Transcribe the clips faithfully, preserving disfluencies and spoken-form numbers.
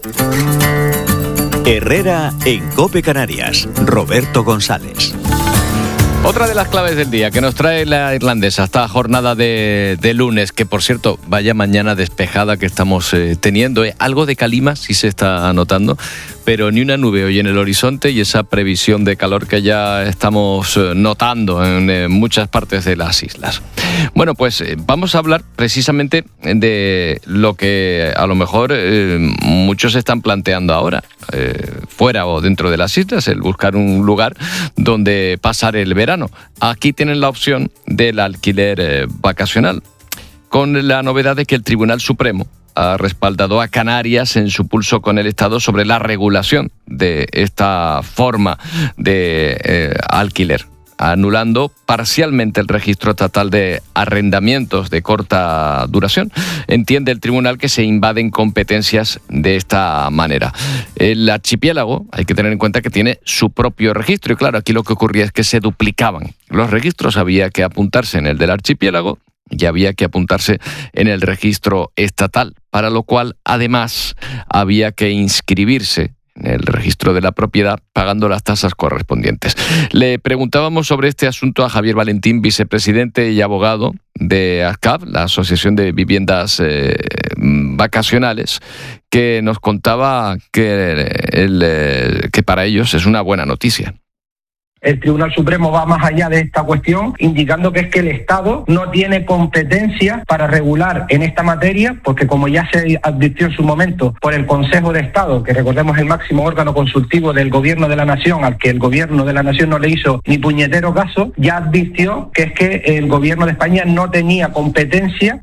Herrera en COPE Canarias. Roberto González. Otra de las claves del día que nos trae la irlandesa, esta jornada de, de lunes, que por cierto, vaya mañana despejada que estamos eh, teniendo. Eh. Algo de calima sí se está notando, pero ni una nube hoy en el horizonte y esa previsión de calor que ya estamos eh, notando en eh, muchas partes de las islas. Bueno, pues eh, vamos a hablar precisamente de lo que a lo mejor eh, muchos están planteando ahora, eh, fuera o dentro de las islas, el buscar un lugar donde pasar el verano. Aquí tienen la opción del alquiler eh, vacacional, con la novedad de que el Tribunal Supremo ha respaldado a Canarias en su pulso con el Estado sobre la regulación de esta forma de eh, alquiler, anulando parcialmente el registro estatal de arrendamientos de corta duración. Entiende el tribunal que se invaden competencias de esta manera. El archipiélago, hay que tener en cuenta que tiene su propio registro, y claro, aquí lo que ocurría es que se duplicaban los registros. Había que apuntarse en el del archipiélago y había que apuntarse en el registro estatal, para lo cual además había que inscribirse en el registro de la propiedad, pagando las tasas correspondientes. Le preguntábamos sobre este asunto a Javier Valentín, vicepresidente y abogado de ASCAV, la Asociación de Viviendas eh, Vacacionales, que nos contaba que, el, eh, que para ellos es una buena noticia. El Tribunal Supremo va más allá de esta cuestión, indicando que es que el Estado no tiene competencia para regular en esta materia, porque como ya se advirtió en su momento por el Consejo de Estado, que recordemos es el máximo órgano consultivo del Gobierno de la Nación, al que el Gobierno de la Nación no le hizo ni puñetero caso, ya advirtió que es que el Gobierno de España no tenía competencia.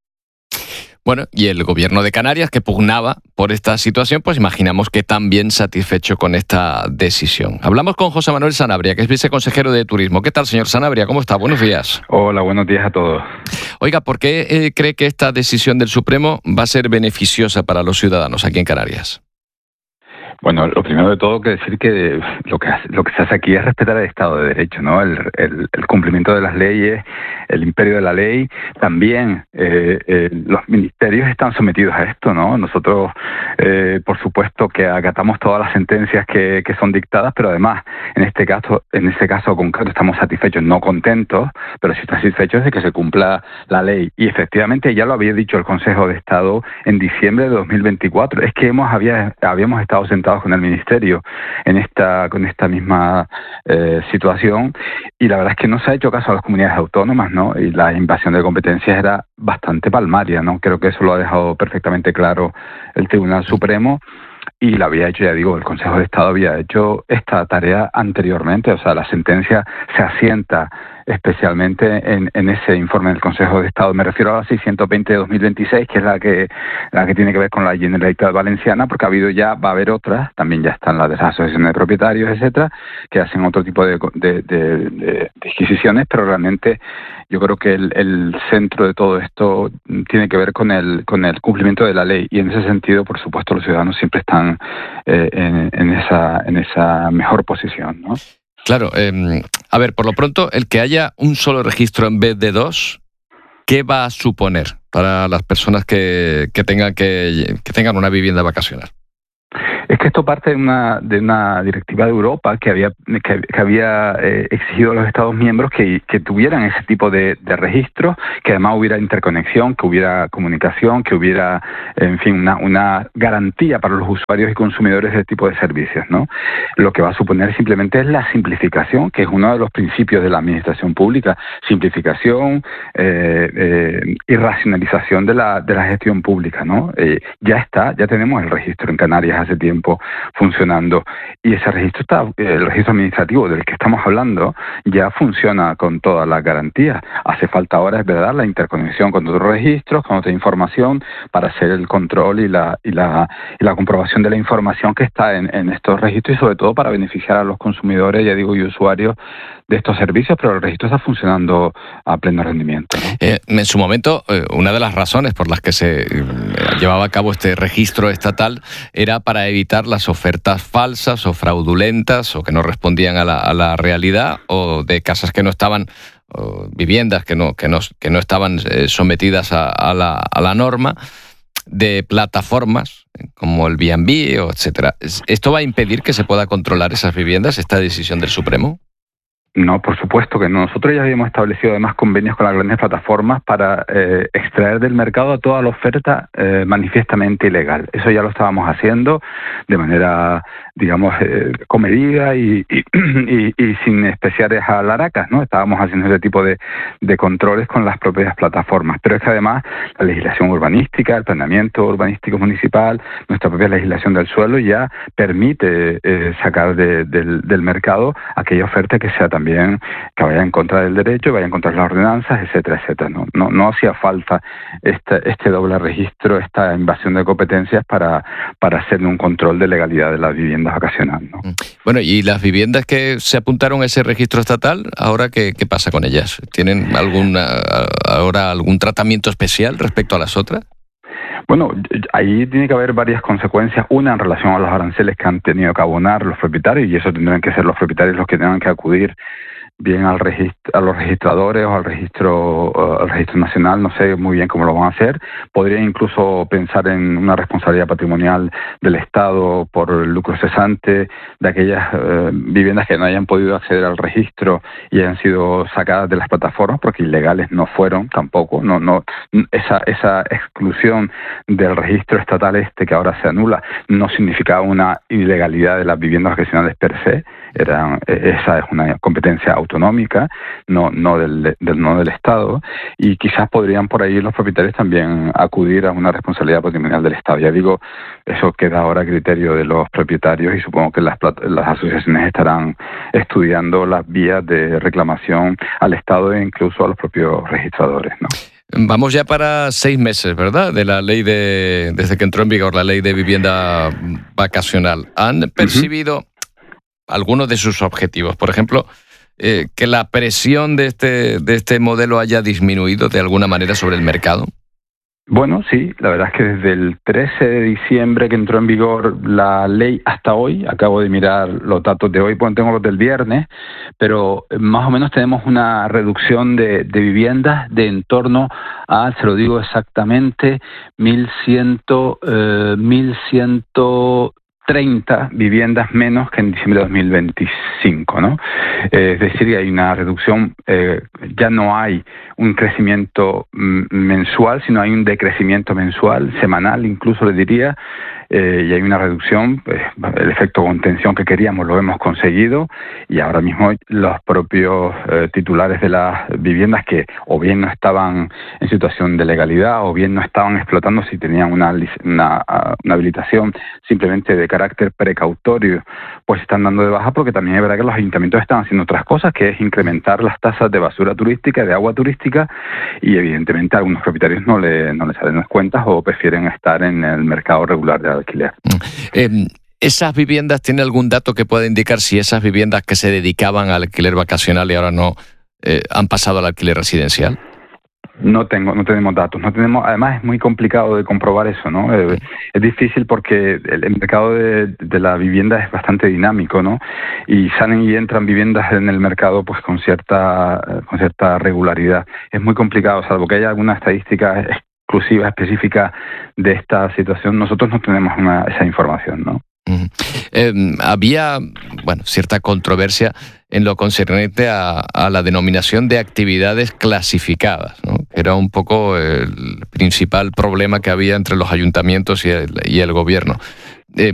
Bueno, y el Gobierno de Canarias, que pugnaba por esta situación, pues imaginamos que también satisfecho con esta decisión. Hablamos con José Manuel Sanabria, que es viceconsejero de Turismo. ¿Qué tal, señor Sanabria? ¿Cómo está? Buenos días. Hola, buenos días a todos. Oiga, ¿por qué eh, cree que esta decisión del Supremo va a ser beneficiosa para los ciudadanos aquí en Canarias? Bueno, lo primero de todo que decir que lo que lo que se hace aquí es respetar el Estado de Derecho, ¿no? El, el, el cumplimiento de las leyes, el imperio de la ley. También eh, eh, los ministerios están sometidos a esto, ¿no? Nosotros, eh, por supuesto, que acatamos todas las sentencias que, que son dictadas, pero además, en este caso, en este caso concreto, estamos satisfechos, no contentos, pero sí satisfechos de que se cumpla la ley. Y efectivamente, ya lo había dicho el Consejo de Estado en diciembre de dos mil veinticuatro. Es que hemos había, habíamos estado sentados con el Ministerio en esta con esta misma eh, situación, y la verdad es que no se ha hecho caso a las comunidades autónomas, ¿no? Y la invasión de competencias era bastante palmaria, ¿no? Creo que eso lo ha dejado perfectamente claro el Tribunal Supremo, y la había hecho, ya digo, el Consejo de Estado había hecho esta tarea anteriormente. O sea, la sentencia se asienta especialmente en, en ese informe del Consejo de Estado. Me refiero a la seiscientos veinte de dos mil veintiséis, que es la que la que tiene que ver con la Generalitat Valenciana, porque ha habido ya, va a haber otras, también ya están las de las asociaciones de propietarios, etcétera, que hacen otro tipo de, de, de, de, de adquisiciones, pero realmente yo creo que el, el centro de todo esto tiene que ver con el con el cumplimiento de la ley, y en ese sentido, por supuesto, los ciudadanos siempre están eh, en, en esa en esa mejor posición, ¿no? Claro, eh, a ver, por lo pronto, el que haya un solo registro en vez de dos, ¿qué va a suponer para las personas que, que tengan que, que tengan una vivienda vacacional? Es que esto parte de una de una directiva de Europa que había que, que había eh, exigido a los Estados miembros que, que tuvieran ese tipo de, de registros, que además hubiera interconexión, que hubiera comunicación, que hubiera, en fin, una, una garantía para los usuarios y consumidores de este tipo de servicios, ¿no? Lo que va a suponer simplemente es la simplificación, que es uno de los principios de la administración pública: simplificación eh, eh, y racionalización de la de la gestión pública, ¿no? Eh, ya está, ya tenemos el registro en Canarias hace tiempo funcionando, y ese registro está, el registro administrativo del que estamos hablando, ya funciona con todas las garantías. Hace falta ahora, es verdad, la interconexión con otros registros, con otra información, para hacer el control y la y la, y la comprobación de la información que está en, en estos registros, y sobre todo para beneficiar a los consumidores, ya digo, y usuarios de estos servicios, pero el registro está funcionando a pleno rendimiento, ¿no? Eh, en su momento, eh, una de las razones por las que se eh, llevaba a cabo este registro estatal era para evitar las ofertas falsas o fraudulentas, o que no respondían a la, a la realidad, o de casas que no estaban, o viviendas que no que no que no estaban eh, sometidas a, a la a la norma. de plataformas como el Airbnb o etcétera. ¿Esto va a impedir que se pueda controlar esas viviendas, esta decisión del Supremo? No, por supuesto que no. Nosotros ya habíamos establecido además convenios con las grandes plataformas para eh, extraer del mercado toda la oferta eh, manifiestamente ilegal. Eso ya lo estábamos haciendo de manera, digamos, eh, comedida y, y, y, y sin especiales alaracas, ¿no? Estábamos haciendo ese tipo de, de controles con las propias plataformas. Pero es que además la legislación urbanística, el planeamiento urbanístico municipal, nuestra propia legislación del suelo ya permite eh, sacar de, del, del mercado aquella oferta que sea también también que vaya en contra del derecho, vaya en contra de las ordenanzas, etcétera, etcétera. No, no, no hacía falta este, este doble registro, esta invasión de competencias para, para hacer un control de legalidad de las viviendas vacacionales, ¿no? Bueno, y las viviendas que se apuntaron a ese registro estatal, ¿ahora qué, qué pasa con ellas? ¿Tienen alguna, ahora algún tratamiento especial respecto a las otras? Bueno, ahí tiene que haber varias consecuencias. Una en relación a los aranceles que han tenido que abonar los propietarios, y eso tendrán que ser los propietarios los que tengan que acudir bien al registro, a los registradores o al registro, uh, al registro nacional, no sé muy bien cómo lo van a hacer. Podría incluso pensar en una responsabilidad patrimonial del Estado por el lucro cesante de aquellas uh, viviendas que no hayan podido acceder al registro y hayan sido sacadas de las plataformas, porque ilegales no fueron tampoco. No, no, esa, esa exclusión del registro estatal este que ahora se anula no significaba una ilegalidad de las viviendas vacacionales per se. Era, esa es una competencia autonómica, no, no, del, del, no del Estado, y quizás podrían por ahí los propietarios también acudir a una responsabilidad patrimonial del Estado. Ya digo, eso queda ahora a criterio de los propietarios y supongo que las, las asociaciones estarán estudiando las vías de reclamación al Estado e incluso a los propios registradores, ¿no? Vamos ya para seis meses, ¿verdad? De la ley de, desde que entró en vigor la ley de vivienda vacacional. ¿Han percibido uh-huh. algunos de sus objetivos? Por ejemplo, eh, que la presión de este, de este modelo haya disminuido de alguna manera sobre el mercado. Bueno, sí, la verdad es que desde el trece de diciembre que entró en vigor la ley hasta hoy, acabo de mirar los datos de hoy, bueno, tengo los del viernes, pero más o menos tenemos una reducción de, de viviendas de en torno a, se lo digo exactamente, mil ciento treinta viviendas menos que en diciembre de dos mil veinticinco, ¿no? Eh, es decir, que hay una reducción, eh, ya no hay un crecimiento mm, mensual, sino hay un decrecimiento mensual, semanal incluso le diría, eh, y hay una reducción, pues, el efecto contención que queríamos lo hemos conseguido, y ahora mismo los propios eh, titulares de las viviendas que o bien no estaban en situación de legalidad o bien no estaban explotando si tenían una, una, una habilitación simplemente de carácter precautorio, pues están dando de baja, porque también es verdad que los ayuntamientos están haciendo otras cosas, que es incrementar las tasas de basura turística, de agua turística, y evidentemente a algunos propietarios no le, no les salen las cuentas o prefieren estar en el mercado regular de alquiler. Eh, ¿Esas viviendas, tiene algún dato que pueda indicar si esas viviendas que se dedicaban al alquiler vacacional y ahora no, eh, han pasado al alquiler residencial? No tengo, no tenemos datos, no tenemos. Además es muy complicado de comprobar eso, ¿no? Eh, es difícil porque el, el mercado de, de la vivienda es bastante dinámico, ¿no? Y salen y entran viviendas en el mercado, pues con cierta, con cierta regularidad. Es muy complicado, salvo que haya alguna estadística exclusiva, específica de esta situación. Nosotros no tenemos una, esa información, ¿no? Uh-huh. Eh, había, bueno, cierta controversia en lo concerniente a, a la denominación de actividades clasificadas, ¿no? Era un poco el principal problema que había entre los ayuntamientos y el, y el gobierno. Eh,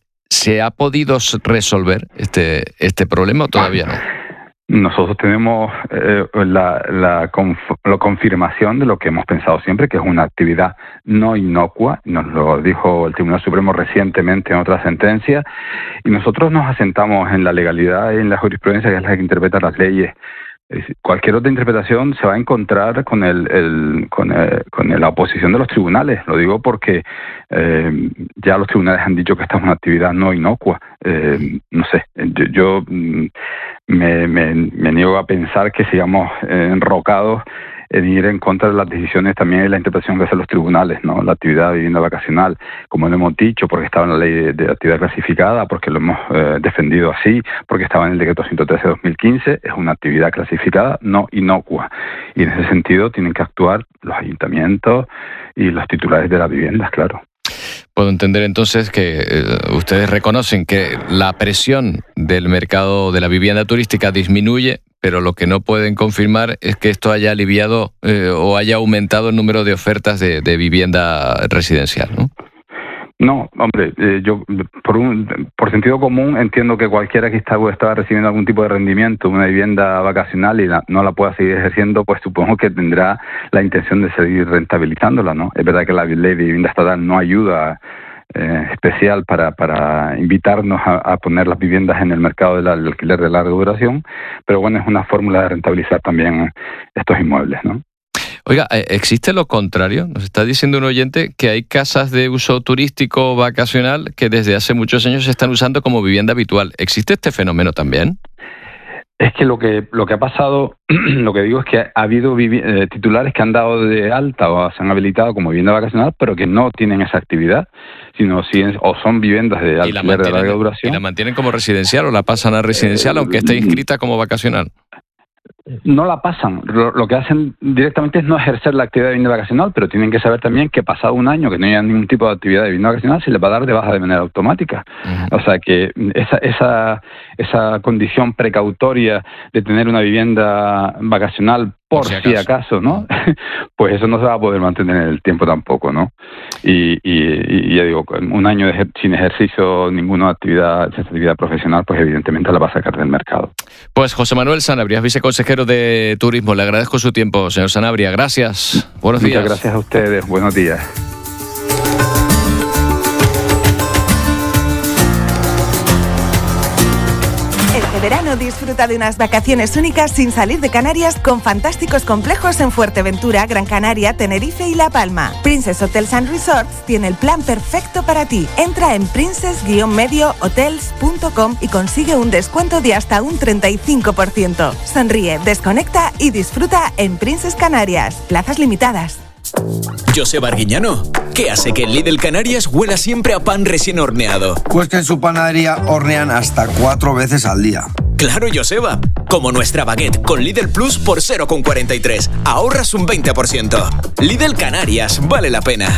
¿Se ha podido resolver este, este problema o todavía no? Nosotros tenemos eh, la, la, conf la confirmación de lo que hemos pensado siempre, que es una actividad no inocua. Nos lo dijo el Tribunal Supremo recientemente en otra sentencia, y nosotros nos asentamos en la legalidad y en la jurisprudencia, que es la que interpreta las leyes. Cualquier otra interpretación se va a encontrar con el, el, con, el, con la oposición de los tribunales. Lo digo porque eh, ya los tribunales han dicho que esta es una actividad no inocua. Eh, no sé, yo, yo me, me, me niego a pensar que sigamos enrocados en ir en contra de las decisiones también y la interpretación que hacen los tribunales, ¿no? La actividad de vivienda vacacional, como lo hemos dicho, porque estaba en la ley de, de actividad clasificada, porque lo hemos eh, defendido así, porque estaba en el decreto ciento trece de dos mil quince, es una actividad clasificada no inocua. Y en ese sentido tienen que actuar los ayuntamientos y los titulares de las viviendas, claro. Puedo entender entonces que eh, ustedes reconocen que la presión del mercado de la vivienda turística disminuye, pero lo que no pueden confirmar es que esto haya aliviado eh, o haya aumentado el número de ofertas de, de vivienda residencial, ¿no? No, hombre, eh, yo por un por sentido común entiendo que cualquiera que está, estaba recibiendo algún tipo de rendimiento, una vivienda vacacional y la, no la pueda seguir ejerciendo, pues supongo que tendrá la intención de seguir rentabilizándola, ¿no? Es verdad que la ley de vivienda estatal no ayuda eh, especial para, para invitarnos a, a poner las viviendas en el mercado del alquiler de larga duración, pero bueno, es una fórmula de rentabilizar también estos inmuebles, ¿no? Oiga, ¿existe lo contrario? Nos está diciendo un oyente que hay casas de uso turístico vacacional que desde hace muchos años se están usando como vivienda habitual. ¿Existe este fenómeno también? Es que lo que lo que ha pasado, lo que digo es que ha habido vivi- eh, titulares que han dado de alta o se han habilitado como vivienda vacacional, pero que no tienen esa actividad, sino si es, o son viviendas de alquiler de larga duración. ¿Y la mantienen como residencial o la pasan a residencial eh, aunque esté inscrita como vacacional? No la pasan. Lo, lo que hacen directamente es no ejercer la actividad de vivienda vacacional, pero tienen que saber también que pasado un año que no haya ningún tipo de actividad de vivienda vacacional se les va a dar de baja de manera automática. Uh-huh. O sea que esa, esa, esa condición precautoria de tener una vivienda vacacional por, por si, acaso. si acaso, ¿no? Pues eso no se va a poder mantener en el tiempo tampoco, ¿no? Y, y, y ya digo, un año de ejer- sin ejercicio ninguna actividad, actividad profesional, pues evidentemente la va a sacar del mercado. Pues José Manuel Sanabria, viceconsejero de Turismo, le agradezco su tiempo, señor Sanabria. Gracias. Buenos días. Muchas gracias a ustedes. Buenos días. Este verano disfruta de unas vacaciones únicas sin salir de Canarias con fantásticos complejos en Fuerteventura, Gran Canaria, Tenerife y La Palma. Princess Hotels and Resorts tiene el plan perfecto para ti. Entra en princess medio hotels punto com y consigue un descuento de hasta un treinta y cinco por ciento. Sonríe, desconecta y disfruta en Princess Canarias. Plazas limitadas. Joseba Arguiñano, ¿qué hace que en Lidl Canarias huela siempre a pan recién horneado? Pues que en su panadería hornean hasta cuatro veces al día. Claro, Joseba. Como nuestra baguette con Lidl Plus por cero coma cuarenta y tres. Ahorras un veinte por ciento. Lidl Canarias, vale la pena.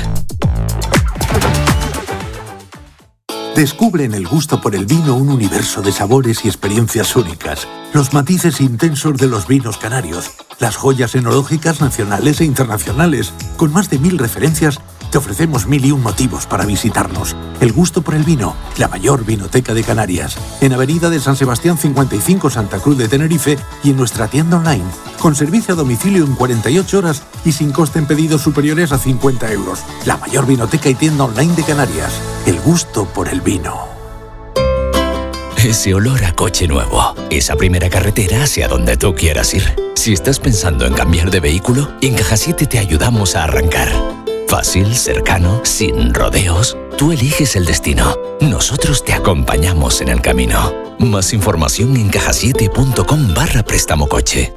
Descubre en el gusto por el vino un universo de sabores y experiencias únicas. Los matices intensos de los vinos canarios, las joyas enológicas nacionales e internacionales. Con más de mil referencias, te ofrecemos mil y un motivos para visitarnos. El gusto por el vino, la mayor vinoteca de Canarias. En Avenida de San Sebastián cincuenta y cinco, Santa Cruz de Tenerife, y en nuestra tienda online. Con servicio a domicilio en cuarenta y ocho horas y sin coste en pedidos superiores a cincuenta euros. La mayor vinoteca y tienda online de Canarias. El gusto por el vino. Ese olor a coche nuevo. Esa primera carretera hacia donde tú quieras ir. Si estás pensando en cambiar de vehículo, en Caja siete te ayudamos a arrancar. Fácil, cercano, sin rodeos. Tú eliges el destino. Nosotros te acompañamos en el camino. Más información en caja siete punto com barra préstamo coche.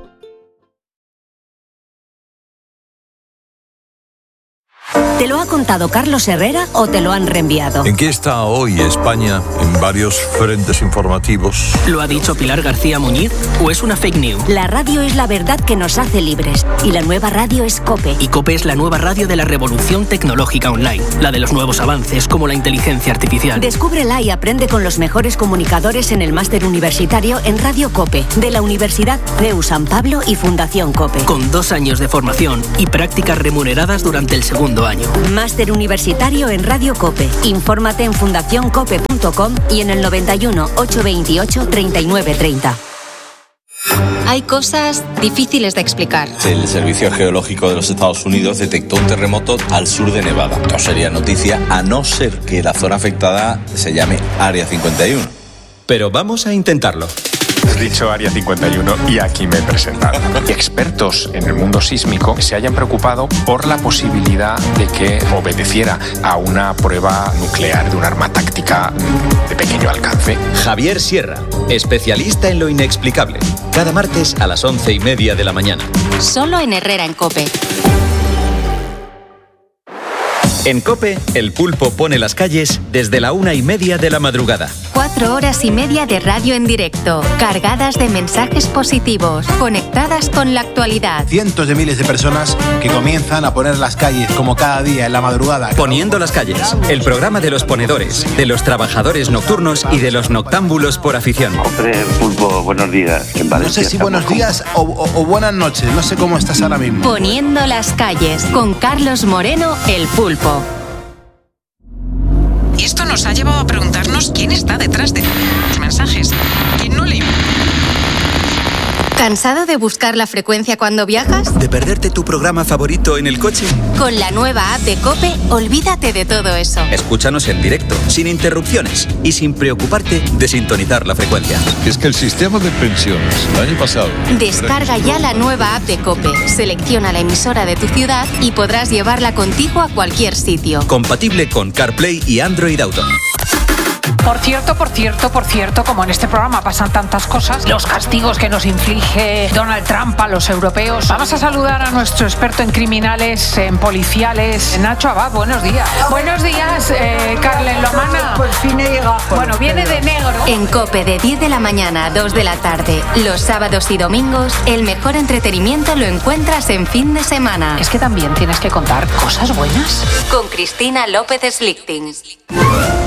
¿Te lo ha contado Carlos Herrera o te lo han reenviado? ¿En qué está hoy España en varios frentes informativos? ¿Lo ha dicho Pilar García Muñiz o es una fake news? La radio es la verdad que nos hace libres y la nueva radio es COPE. Y COPE es la nueva radio de la revolución tecnológica online, la de los nuevos avances como la inteligencia artificial. Descúbrela y aprende con los mejores comunicadores en el máster universitario en Radio COPE de la Universidad C E U San Pablo y Fundación COPE. Con dos años de formación y prácticas remuneradas durante el segundo año. Máster universitario en Radio COPE. Infórmate en fundación cope punto com y en el noventa y uno, ochocientos veintiocho, treinta y nueve treinta. Hay cosas difíciles de explicar. El Servicio Geológico de los Estados Unidos detectó un terremoto al sur de Nevada. No sería noticia a no ser que la zona afectada se llame Área cincuenta y uno. Pero vamos a intentarlo. Has dicho Área cincuenta y uno y aquí me he presentado. Expertos en el mundo sísmico se hayan preocupado por la posibilidad de que obedeciera a una prueba nuclear de un arma táctica de pequeño alcance. Javier Sierra, especialista en lo inexplicable. Cada martes a las once y media de la mañana. Solo en Herrera en COPE. En COPE, El Pulpo pone las calles desde la una y media de la madrugada. Cuatro horas y media de radio en directo, cargadas de mensajes positivos, conectadas con la actualidad. Cientos de miles de personas que comienzan a poner las calles como cada día en la madrugada. Poniendo las calles, el programa de los ponedores, de los trabajadores nocturnos y de los noctámbulos por afición. Hombre, Pulpo, buenos días. En no sé si buenos días o, o, o buenas noches, no sé cómo estás ahora mismo. Poniendo las calles, con Carlos Moreno, El Pulpo. Y esto nos ha llevado a preguntarnos quién está detrás de los mensajes. ¿Quién no le... ¿Cansado de buscar la frecuencia cuando viajas? ¿De perderte tu programa favorito en el coche? Con la nueva app de COPE, olvídate de todo eso. Escúchanos en directo, sin interrupciones y sin preocuparte de sintonizar la frecuencia. Es que el sistema de pensiones, el año pasado... Descarga ya la nueva app de COPE, selecciona la emisora de tu ciudad y podrás llevarla contigo a cualquier sitio. Compatible con CarPlay y Android Auto. Por cierto, por cierto, por cierto, como en este programa pasan tantas cosas, los castigos que nos inflige Donald Trump a los europeos. Vamos a saludar a nuestro experto en criminales, en policiales, Nacho Abad. Buenos días. Buenos días, eh, Carlen Lomana. Por fin he llegado. Bueno, viene de negro. En COPE de diez de la mañana a dos de la tarde, los sábados y domingos, el mejor entretenimiento lo encuentras en fin de semana. Es que también tienes que contar cosas buenas. Con Cristina López Slichting.